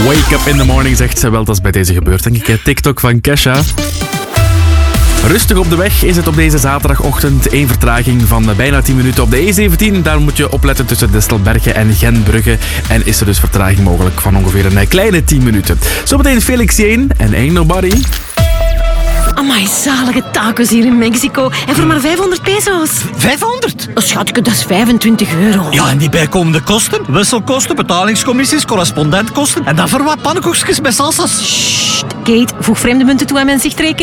Wake up in the morning, zegt ze. Wel, dat is bij deze gebeurd, denk ik. TikTok van Kesha. Rustig op de weg is het op deze zaterdagochtend. 1 vertraging van bijna 10 minuten op de E17. Daar moet je opletten tussen Distelbergen en Gentbrugge. En is er dus vertraging mogelijk van ongeveer een kleine 10 minuten. Zometeen Felix Jane en Ain't Nobody. Amai, zalige tacos hier in Mexico. En voor maar 500 pesos. 500? Oh, schatje, dat is 25 euro. Ja, en die bijkomende kosten? Wisselkosten, betalingscommissies, correspondentkosten. En dan voor wat pannenkoekjes met salsa's. Sst, Kate, voeg vreemde munten toe aan mijn zichtrekening.